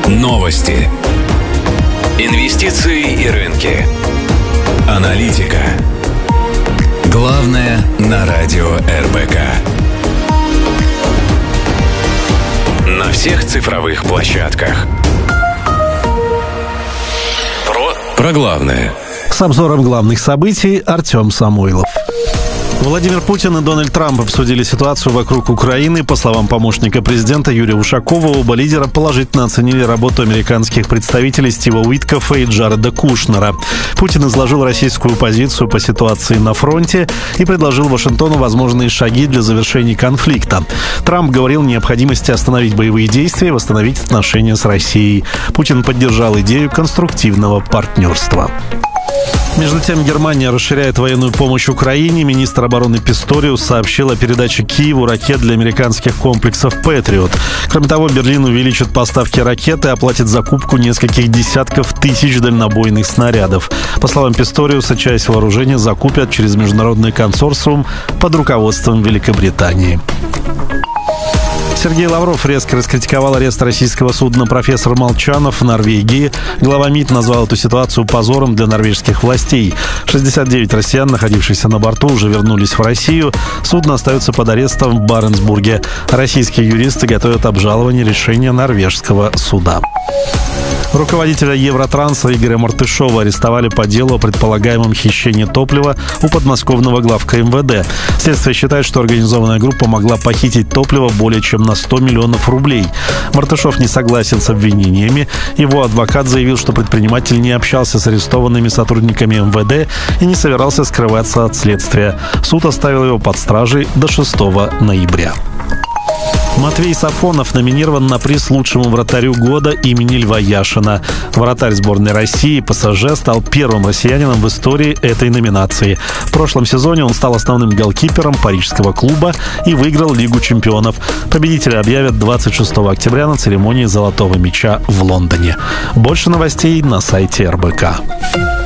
Новости. Инвестиции и рынки. Аналитика. Главное на радио РБК. На всех цифровых площадках. Про главное. С обзором главных событий Артем Самойлов. Владимир Путин и Дональд Трамп обсудили ситуацию вокруг Украины. По словам помощника президента Юрия Ушакова, оба лидера положительно оценили работу американских представителей Стива Уиткофа и Джареда Кушнера. Путин изложил российскую позицию по ситуации на фронте и предложил Вашингтону возможные шаги для завершения конфликта. Трамп говорил о необходимости остановить боевые действия и восстановить отношения с Россией. Путин поддержал идею конструктивного партнерства. Между тем, Германия расширяет военную помощь Украине. Министр обороны Писториус сообщил о передаче Киеву ракет для американских комплексов «Патриот». Кроме того, Берлин увеличит поставки ракет и оплатит закупку нескольких десятков тысяч дальнобойных снарядов. По словам Писториуса, часть вооружения закупят через международный консорциум под руководством Великобритании. Сергей Лавров резко раскритиковал арест российского судна «Профессор Молчанов» в Норвегии. Глава МИД назвал эту ситуацию позором для норвежских властей. 69 россиян, находившихся на борту, уже вернулись в Россию. Судно остается под арестом в Баренцбурге. Российские юристы готовят обжалование решения норвежского суда. Руководителя Евротранса Игоря Мартышова арестовали по делу о предполагаемом хищении топлива у подмосковного главка МВД. Следствие считает, что организованная группа могла похитить топливо более чем на 100 миллионов рублей. Мартышов не согласен с обвинениями. Его адвокат заявил, что предприниматель не общался с арестованными сотрудниками МВД и не собирался скрываться от следствия. Суд оставил его под стражей до 6 ноября. Матвей Сафонов номинирован на приз лучшему вратарю года имени Льва Яшина. Вратарь сборной России ПСЖ стал первым россиянином в истории этой номинации. В прошлом сезоне он стал основным голкипером парижского клуба и выиграл Лигу чемпионов. Победителя объявят 26 октября на церемонии «Золотого мяча» в Лондоне. Больше новостей на сайте РБК.